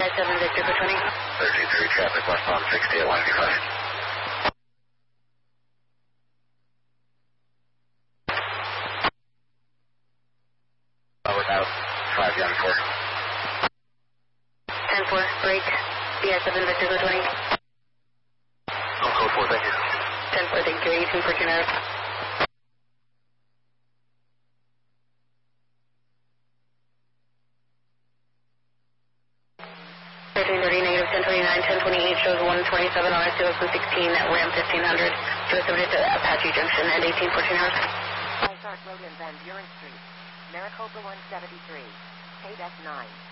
7 Victor for 20. 13-3 traffic westbound 60 at 185. Without 5 Young 4. 10-4, break. BS 7 Victor for 20. Oh, code 4, thank you. 10-4, thank you. 18 for Canary. -1029, 1028 shows 127 on SUS 16 at Ram 1500. Shows subject to Apache Junction and 1814 hours. Road in Van Buren Street, Maricopa 173, Paid S9.